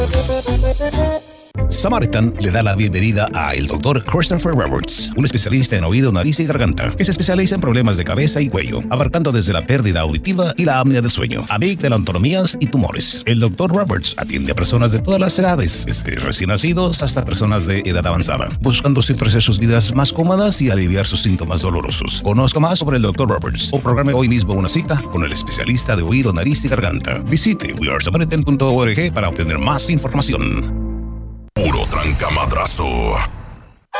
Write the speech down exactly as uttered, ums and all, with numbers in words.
Samaritan le da la bienvenida a el doctor Christopher Roberts, un especialista en oído, nariz y garganta, que se especializa en problemas de cabeza y cuello, abarcando desde la pérdida auditiva y la apnea del sueño, amigdalotonomías y tumores. El doctor Roberts atiende a personas de todas las edades, desde recién nacidos hasta personas de edad avanzada, buscando siempre hacer sus vidas más cómodas y aliviar sus síntomas dolorosos. Conozca más sobre el doctor Roberts o programe hoy mismo una cita con el especialista de oído, nariz y garganta. Visite we are samaritan punto org para obtener más información. Puro trancamadrazo.